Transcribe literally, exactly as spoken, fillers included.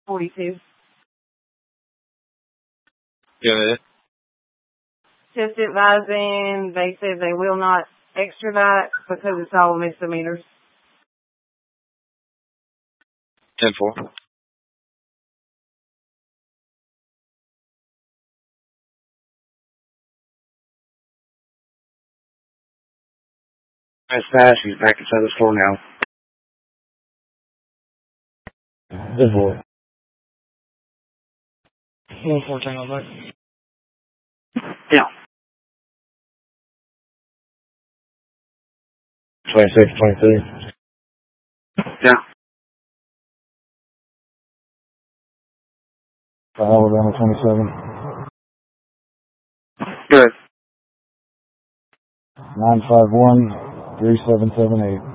forty-two. Yeah. Just advising, they said they will not extradite because it's all misdemeanors. ten four. That's fast. He's back inside the store now. Good boy. One four tango back. Yeah. twenty-six, twenty-three. Yeah. Alabama twenty-seven. Good. nine five one, three seven seven eight.